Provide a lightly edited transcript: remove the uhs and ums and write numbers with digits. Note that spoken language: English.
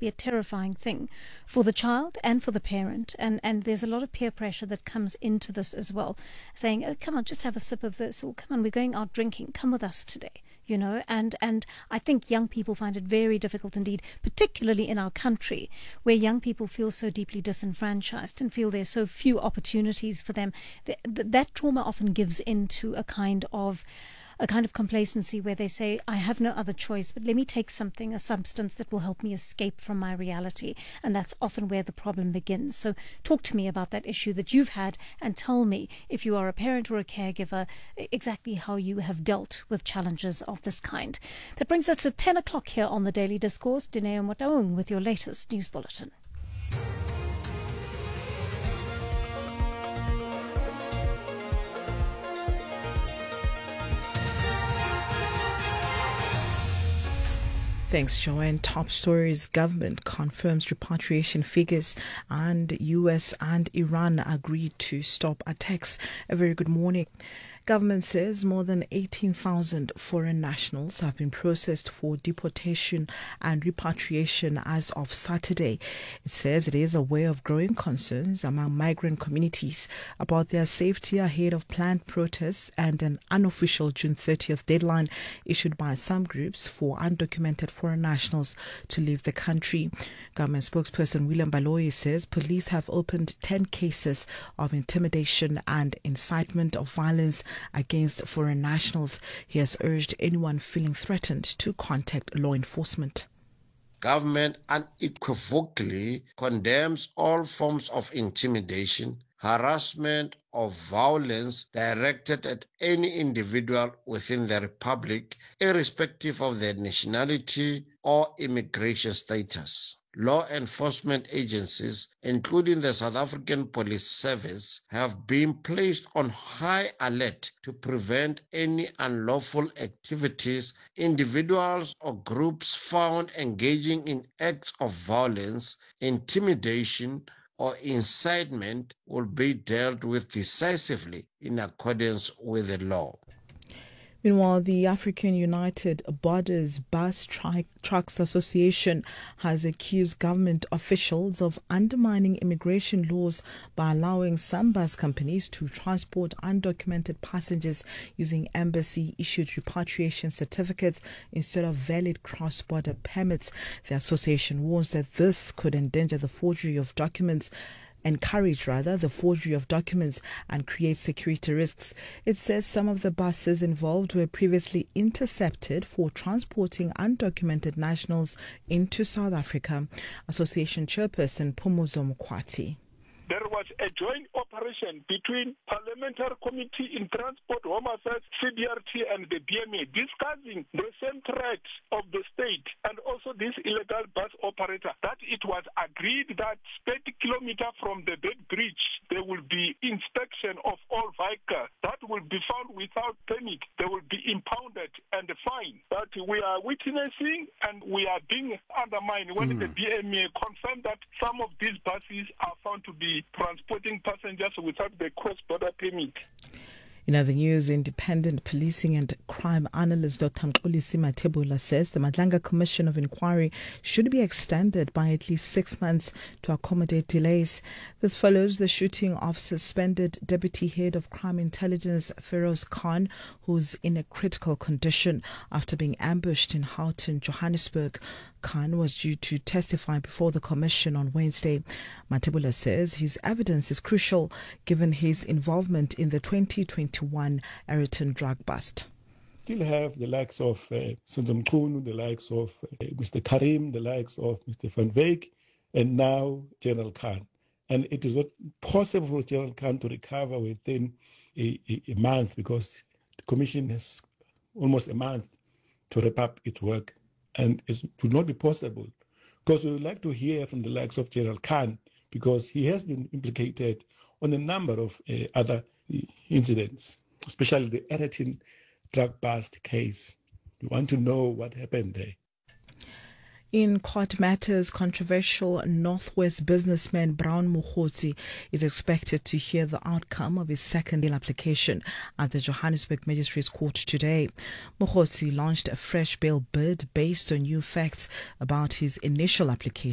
be a terrifying thing for the child and for the parent. And there's a lot of peer pressure that comes into this as well, saying, oh, come on, just have a sip of this, or come on, we're going out drinking, come with us today. And I think young people find it very difficult indeed, particularly in our country, where young people feel so deeply disenfranchised and feel there's so few opportunities for them. That trauma often gives into a kind of complacency where they say, I have no other choice, but let me take something, a substance that will help me escape from my reality. And that's often where the problem begins. So talk to me about that issue that you've had, and tell me, if you are a parent or a caregiver, exactly how you have dealt with challenges of this kind. That brings us to 10 o'clock here on the Daily Discourse. Dineo Motaung with your latest news bulletin. Thanks, Joanne. Top stories: government confirms repatriation figures, and US and Iran agreed to stop attacks. A very good morning. Government says more than 18,000 foreign nationals have been processed for deportation and repatriation as of Saturday. It says it is aware of growing concerns among migrant communities about their safety ahead of planned protests and an unofficial June 30th deadline issued by some groups for undocumented foreign nationals to leave the country. Government spokesperson William Baloyi says police have opened 10 cases of intimidation and incitement of violence against foreign nationals. He has urged anyone feeling threatened to contact law enforcement. Government unequivocally condemns all forms of intimidation, harassment, or violence directed at any individual within the Republic, irrespective of their nationality or immigration status. Law enforcement agencies, including the South African Police Service, have been placed on high alert to prevent any unlawful activities. Individuals or groups found engaging in acts of violence, intimidation, or incitement will be dealt with decisively in accordance with the law. Meanwhile, the African United Borders Bus Trucks Association has accused government officials of undermining immigration laws by allowing some bus companies to transport undocumented passengers using embassy-issued repatriation certificates instead of valid cross-border permits. The association warns that this could endanger the forgery of documents and create security risks. It says some of the buses involved were previously intercepted for transporting undocumented nationals into South Africa. Association chairperson Phumuzo Mokwati. There was a joint operation between Parliamentary Committee in Transport, Home Affairs, CBRT and the BMA discussing the same threat of the state and also this illegal bus operator, that it was agreed that 30 kilometers from the Bed Bridge there will be inspection of all vehicles that will be found without permit. They will be impounded and fined. But we are witnessing and we are being undermined when the BMA confirmed that some of these buses are found to be transporting passengers without the cross-border permit. In other news, independent policing and crime analyst Dr. Mxolisi Mathebula says the Madlanga Commission of Inquiry should be extended by at least 6 months to accommodate delays. This follows the shooting of suspended Deputy Head of Crime Intelligence Feroz Khan, who's in a critical condition after being ambushed in Houghton, Johannesburg. Khan was due to testify before the commission on Wednesday. Mathebula says his evidence is crucial given his involvement in the 2021 Ayrton drug bust. Still have the likes of Senzo Mchunu, the likes of Mr. Karim, the likes of Mr. Van Wyk, and now General Khan. And it is not possible for General Khan to recover within a month because the commission has almost a month to wrap up its work. And it would not be possible because we would like to hear from the likes of General Khan because he has been implicated on a number of other incidents, especially the Ayrton drug bust case. We want to know what happened there. In court matters, controversial Northwest businessman Brown Mokgotsi is expected to hear the outcome of his second bail application at the Johannesburg Magistrates Court today. Mokgotsi launched a fresh bail bid based on new facts about his initial application.